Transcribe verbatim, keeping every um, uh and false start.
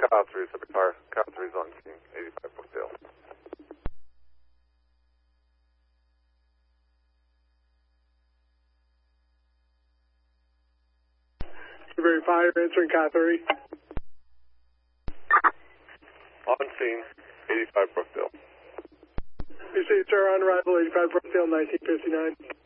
Kyle three, subject car. Kyle three is on scene, eighty-five Brookdale. Very five, answering Kyle three. On scene, eighty-five Brookdale. You see, sir, on arrival, eighty-five Brookdale, nineteen fifty-nine.